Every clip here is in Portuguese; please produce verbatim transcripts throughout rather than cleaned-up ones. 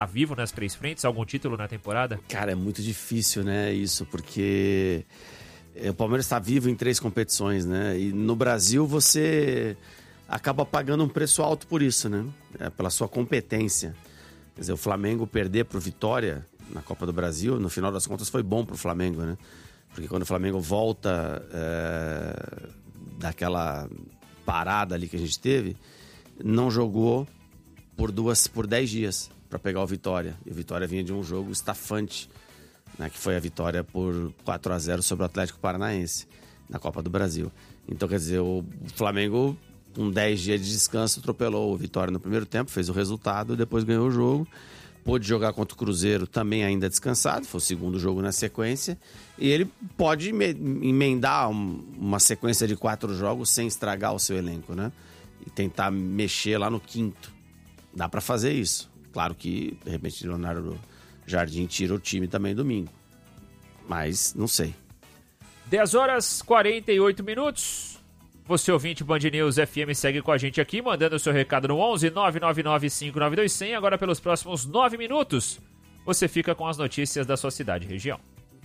vivo nas três frentes? Algum título na temporada? Cara, é muito difícil, né, isso, porque o Palmeiras está vivo em três competições, né? E no Brasil você acaba pagando um preço alto por isso, né? É, pela sua competência. Quer dizer, o Flamengo perder pro Vitória na Copa do Brasil, no final das contas foi bom pro Flamengo, né? Porque quando o Flamengo volta é, daquela parada ali que a gente teve, não jogou por duas, por dez dias para pegar o Vitória. E o Vitória vinha de um jogo estafante, né, que foi a vitória por quatro a zero sobre o Atlético Paranaense na Copa do Brasil. Então, quer dizer, o Flamengo, com dez dias de descanso, atropelou o Vitória no primeiro tempo, fez o resultado, depois ganhou o jogo. Pôde jogar contra o Cruzeiro também ainda descansado, foi o segundo jogo na sequência. E ele pode emendar uma sequência de quatro jogos sem estragar o seu elenco, né? E tentar mexer lá no quinto. Dá para fazer isso. Claro que, de repente, Leonardo Jardim tira o time também domingo. Mas, não sei. dez horas e quarenta e oito minutos. Você ouvinte Band News F M segue com a gente aqui, mandando o seu recado no onze nove nove nove cinco nove dois zero zero. Agora pelos próximos nove minutos, você fica com as notícias da sua cidade e região.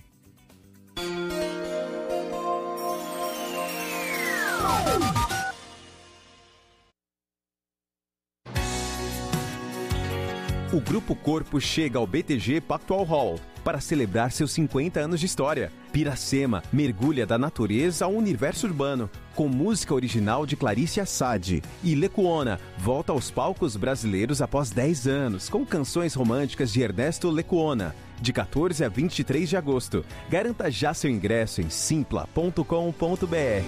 O Grupo Corpo chega ao B T G Pactual Hall para celebrar seus cinquenta anos de história. Piracema mergulha da natureza ao universo urbano, com música original de Clarice Assad. E Lecuona volta aos palcos brasileiros após dez anos, com canções românticas de Ernesto Lecuona. De quatorze a vinte e três de agosto. Garanta já seu ingresso em simpla ponto com ponto b r.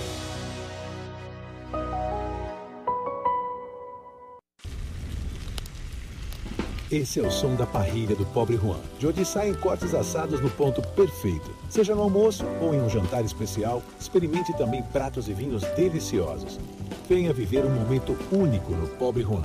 Esse é o som da parrilha do Pobre Juan, de onde saem cortes assados no ponto perfeito. Seja no almoço ou em um jantar especial, experimente também pratos e vinhos deliciosos. Venha viver um momento único no Pobre Juan.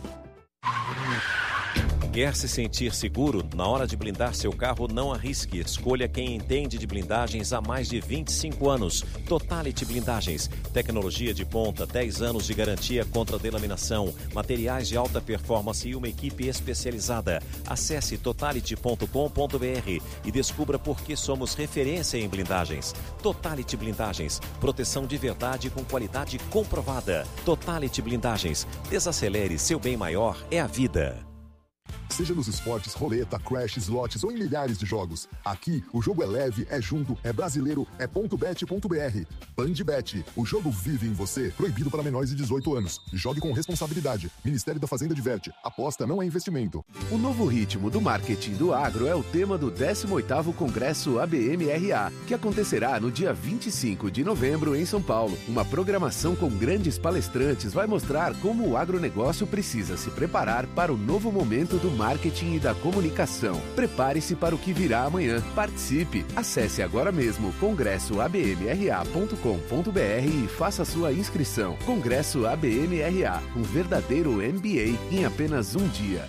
Quer se sentir seguro? Na hora de blindar seu carro, não arrisque. Escolha quem entende de blindagens há mais de vinte e cinco anos. Totality Blindagens. Tecnologia de ponta, dez anos de garantia contra delaminação, materiais de alta performance e uma equipe especializada. Acesse totality ponto com ponto b r e descubra por que somos referência em blindagens. Totality Blindagens. Proteção de verdade com qualidade comprovada. Totality Blindagens. Desacelere, seu bem maior é a vida. Seja nos esportes, roleta, crash, slots ou em milhares de jogos. Aqui, o jogo é leve, é junto, é brasileiro, é .bet ponto b r. Bandbet, o jogo vive em você. Proibido para menores de dezoito anos. Jogue com responsabilidade. Ministério da Fazenda diverte. Aposta não é investimento. O novo ritmo do marketing do agro é o tema do décimo oitavo Congresso A B M R A, que acontecerá no dia vinte e cinco de novembro em São Paulo. Uma programação com grandes palestrantes vai mostrar como o agronegócio precisa se preparar para o novo momento do marketing e da comunicação. Prepare-se para o que virá amanhã. Participe. Acesse agora mesmo congresso a b m r a ponto com ponto b r e faça sua inscrição. Congresso A B M R A, um verdadeiro M B A em apenas um dia.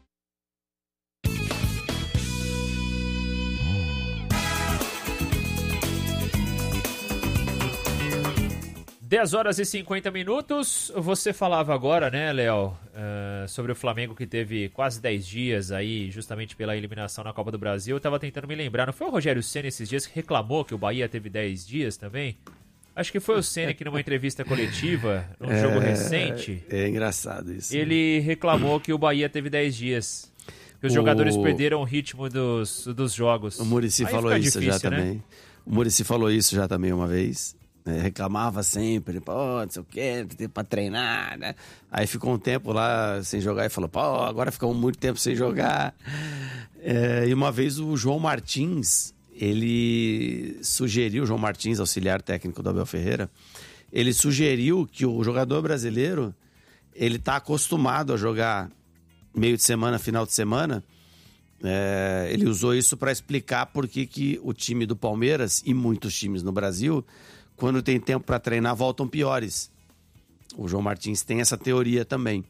dez horas e cinquenta minutos. Você falava agora, né, Léo, uh, sobre o Flamengo que teve quase dez dias aí, justamente pela eliminação na Copa do Brasil. Eu tava tentando me lembrar, não foi o Rogério Ceni esses dias que reclamou que o Bahia teve dez dias também? Acho que foi o Ceni que numa entrevista coletiva, num é, jogo recente... É engraçado isso. Ele reclamou que o Bahia teve dez dias. Que os o... jogadores perderam o ritmo dos, dos jogos. O Muricy falou isso difícil, já né? também. O Muricy falou isso já também uma vez. É, reclamava sempre, pô, não sei o que, não tem tempo pra treinar, né? Aí ficou um tempo lá sem jogar e falou, pô, agora ficou muito tempo sem jogar. É, e uma vez o João Martins, ele sugeriu, o João Martins, auxiliar técnico do Abel Ferreira, ele sugeriu que o jogador brasileiro, ele tá acostumado a jogar meio de semana, final de semana. É, ele usou isso para explicar por que que o time do Palmeiras e muitos times no Brasil, quando tem tempo para treinar, voltam piores. O João Martins tem essa teoria também.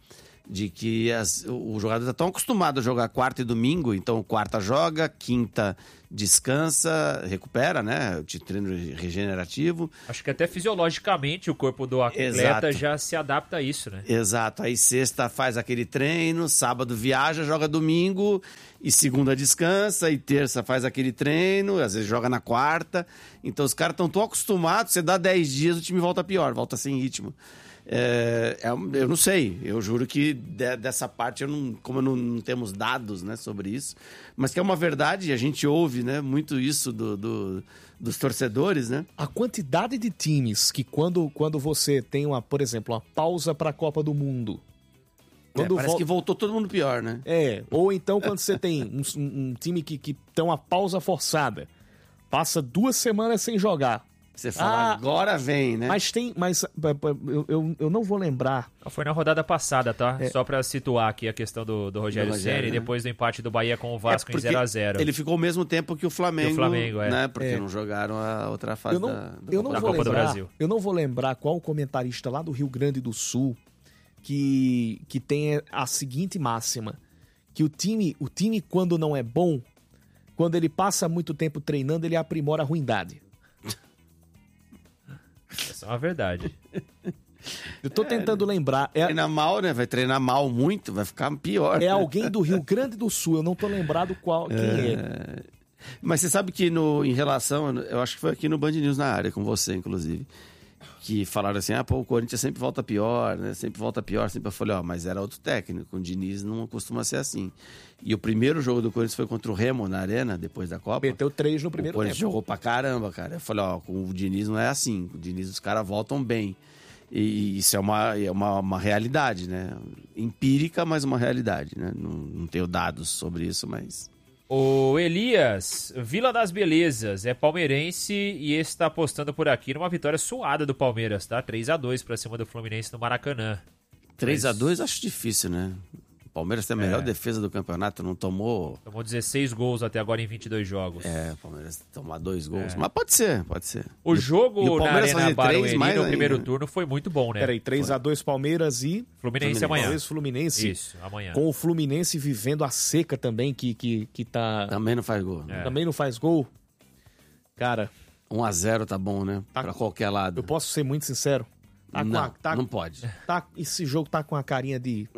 de que as, o jogador está tão acostumado a jogar quarta e domingo, então quarta joga, quinta descansa, recupera, né? De treino regenerativo. Acho que até fisiologicamente o corpo do atleta Exato. já se adapta a isso, né? Exato. Aí sexta faz aquele treino, sábado viaja, joga domingo, e segunda descansa, e terça faz aquele treino, às vezes joga na quarta. Então os caras estão tão acostumados, você dá dez dias, o time volta pior, volta sem ritmo. É, eu não sei, eu juro que de, dessa parte, eu não, como eu não, não temos dados, né, sobre isso, mas que é uma verdade, a gente ouve, né, muito isso do, do, dos torcedores, né? A quantidade de times que quando, quando você tem, uma, por exemplo, uma pausa para a Copa do Mundo... Quando é, parece vol... que voltou todo mundo pior, né? É, ou então quando você tem um, um time que, que tem uma pausa forçada, passa duas semanas sem jogar. Você fala, ah, agora vem, né? Mas tem, mas eu, eu, eu não vou lembrar. Foi na rodada passada, tá? É. Só pra situar aqui a questão do, do Rogério Ceni, né? Depois do empate do Bahia com o Vasco é em zero a zero. Ele ficou ao mesmo tempo que o Flamengo, que o Flamengo é. né? Porque é. não jogaram a outra fase eu não, da, eu não da vou Copa lembrar, do Brasil. Eu não vou lembrar qual comentarista lá do Rio Grande do Sul que, que tem a seguinte máxima, que o time, o time, quando não é bom, quando ele passa muito tempo treinando, ele aprimora a ruindade. Essa é uma verdade. Eu tô tentando é, lembrar. É, treinar mal, né? Vai treinar mal muito, vai ficar pior. É alguém do Rio Grande do Sul, eu não tô lembrado qual, quem é. é. Mas você sabe que no, em relação, eu acho que foi aqui no Band News na área, com você, inclusive, que falaram assim, ah, pô, o Corinthians sempre volta pior, né? Sempre volta pior, sempre eu falei, ó, mas era outro técnico, o Diniz não costuma ser assim. E o primeiro jogo do Corinthians foi contra o Remo na Arena, depois da Copa. Meteu três no primeiro tempo. O Corinthians tempo. jogou pra caramba, cara. Eu falei, ó, com o Diniz não é assim, com o Diniz os caras voltam bem. E isso é uma, é uma, uma realidade, né? Empírica, mas uma realidade, né? Não, não tenho dados sobre isso, mas... O Elias, Vila das Belezas, é palmeirense e está apostando por aqui numa vitória suada do Palmeiras, tá? três a dois pra cima do Fluminense no Maracanã. três a dois acho difícil, né? O Palmeiras tem a melhor é. defesa do campeonato, não tomou... Tomou dezesseis gols até agora em vinte e dois jogos. É, o Palmeiras tomar dois gols. É. Mas pode ser, pode ser. O jogo e o na Arena Barueri no ainda. primeiro turno foi muito bom, né? Peraí, três a dois Palmeiras e... Fluminense, Fluminense amanhã. Palmeiras, Fluminense. Isso, amanhã. Com o Fluminense vivendo a seca também, que, que, que tá... Também não faz gol. É. Também não faz gol. Cara... um a zero tá bom, né? Tá, pra qualquer lado. Eu posso ser muito sincero? Tá não, a, tá, não pode. Tá, esse jogo tá com a carinha de...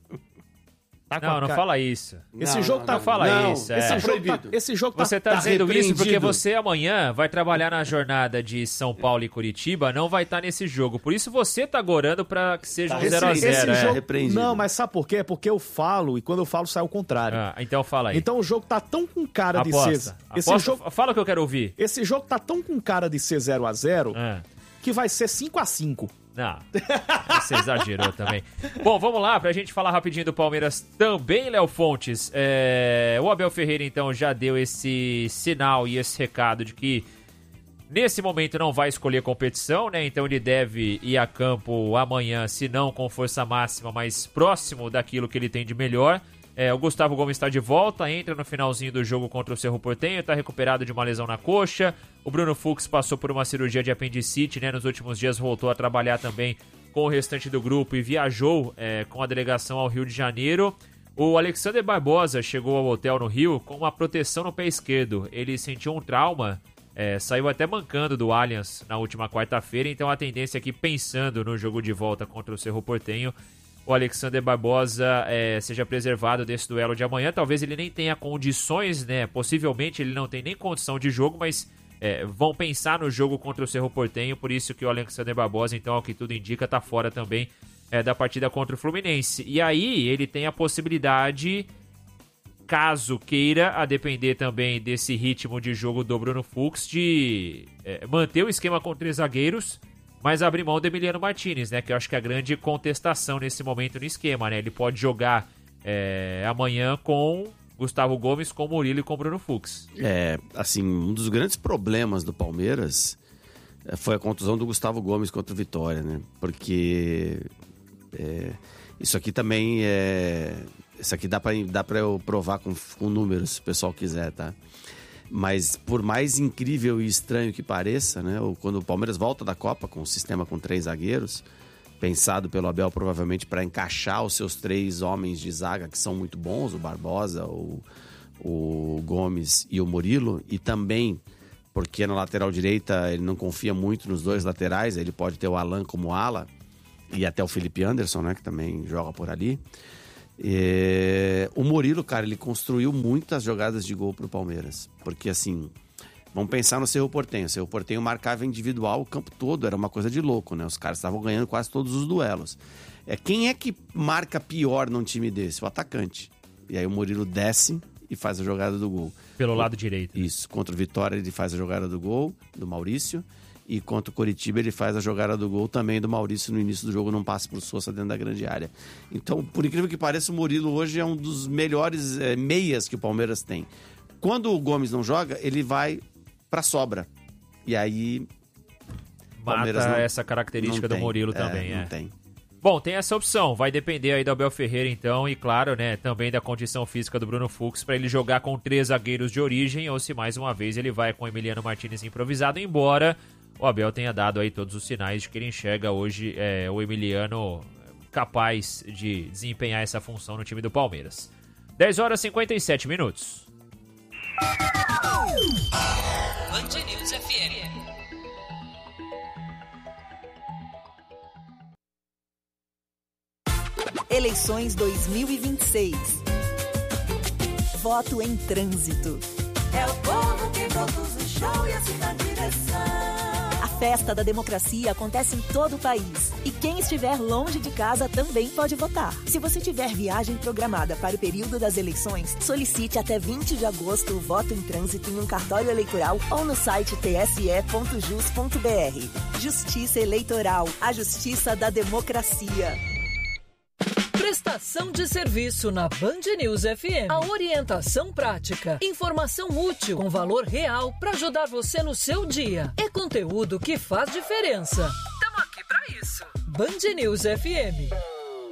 Tá não, não ca... fala isso. Esse não, jogo não, tá... Não fala não, isso. Esse, é. jogo tá... esse jogo tá... Você tá, tá dizendo isso porque você amanhã vai trabalhar na jornada de São Paulo e Curitiba, não vai estar tá nesse jogo. Por isso você tá gorando pra que seja tá um zero a zero. É. Jogo... Repreendido. Não, mas sabe por quê? É porque eu falo e quando eu falo sai ao contrário. Ah, então fala aí. Então o jogo tá tão com cara Aposta. de ser... Esse Aposta. jogo... Fala o que eu quero ouvir. Esse jogo tá tão com cara de ser zero a zero ah. que vai ser cinco a cinco. Não, você exagerou também. Bom, vamos lá, pra gente falar rapidinho do Palmeiras também, Léo Fontes. É, o Abel Ferreira, então, já deu esse sinal e esse recado de que nesse momento não vai escolher competição, né? Então ele deve ir a campo amanhã, se não com força máxima, mas próximo daquilo que ele tem de melhor. É, o Gustavo Gomes está de volta, entra no finalzinho do jogo contra o Cerro Porteño, está recuperado de uma lesão na coxa. O Bruno Fux passou por uma cirurgia de apendicite, né? Nos últimos dias voltou a trabalhar também com o restante do grupo e viajou é, com a delegação ao Rio de Janeiro. O Alexander Barbosa chegou ao hotel no Rio com uma proteção no pé esquerdo. Ele sentiu um trauma, é, saiu até mancando do Allianz na última quarta-feira, então a tendência aqui, pensando no jogo de volta contra o Cerro Porteño, o Alexander Barbosa é, seja preservado desse duelo de amanhã. Talvez ele nem tenha condições, né? Possivelmente ele não tem nem condição de jogo, mas é, vão pensar no jogo contra o Cerro Porteño, por isso que o Alexander Barbosa, então, ao que tudo indica, tá fora também é, da partida contra o Fluminense. E aí ele tem a possibilidade, caso queira, a depender também desse ritmo de jogo do Bruno Fux, de é, manter o esquema com três zagueiros, mas abrir mão do Emiliano Martinez, né? Que eu acho que é a grande contestação nesse momento no esquema, né? Ele pode jogar é, amanhã com Gustavo Gomes, com Murilo e com Bruno Fux. É, assim, um dos grandes problemas do Palmeiras foi a contusão do Gustavo Gomes contra o Vitória, né? Porque é, isso aqui também é... Isso aqui dá pra, dá pra eu provar com, com números, se o pessoal quiser, tá? Mas por mais incrível e estranho que pareça, né, quando o Palmeiras volta da Copa com o sistema com três zagueiros, pensado pelo Abel provavelmente para encaixar os seus três homens de zaga que são muito bons, o Barbosa, o, o Gomes e o Murilo, e também porque na lateral direita ele não confia muito nos dois laterais, ele pode ter o Alan como ala e até o Felipe Anderson, né, que também joga por ali. E, o Murilo, cara, ele construiu muitas jogadas de gol pro Palmeiras, porque assim, vamos pensar no Cerro Porteño. O Cerro Porteño marcava individual o campo todo, era uma coisa de louco, né? Os caras estavam ganhando quase todos os duelos. É, quem é que marca pior num time desse? O atacante. E aí o Murilo desce e faz a jogada do gol. Pelo lado direito. Isso. Contra o Vitória ele faz a jogada do gol, do Maurício. E contra o Coritiba ele faz a jogada do gol também do Maurício no início do jogo, não passa por Sousa dentro da grande área. Então, por incrível que pareça, o Murilo hoje é um dos melhores é, meias que o Palmeiras tem. Quando o Gomes não joga, ele vai pra sobra. E aí... Mata não, essa característica do Murilo é, também. Não é. tem. Bom, tem essa opção. Vai depender aí do Abel Ferreira, então, e claro, né, também da condição física do Bruno Fux para ele jogar com três zagueiros de origem, ou se mais uma vez ele vai com o Emiliano Martínez improvisado, embora o Abel tenha dado aí todos os sinais de que ele enxerga hoje é, o Emiliano capaz de desempenhar essa função no time do Palmeiras. dez horas e cinquenta e sete minutos. Band News F M. Eleições dois mil e vinte e seis. Voto em trânsito. É o povo que produz o show e assim na direção. A festa da democracia acontece em todo o país. E quem estiver longe de casa também pode votar. Se você tiver viagem programada para o período das eleições, solicite até vinte de agosto o voto em trânsito em um cartório eleitoral ou no site t s e ponto jus ponto b r. Justiça Eleitoral, a justiça da democracia. Prestação de serviço na Band News F M. A orientação prática, informação útil com valor real para ajudar você no seu dia. É conteúdo que faz diferença. Estamos aqui para isso. Band News F M.